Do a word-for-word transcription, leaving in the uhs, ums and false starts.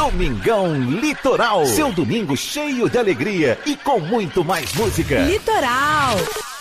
Domingão Litoral. Seu domingo cheio de alegria e com muito mais música. Litoral.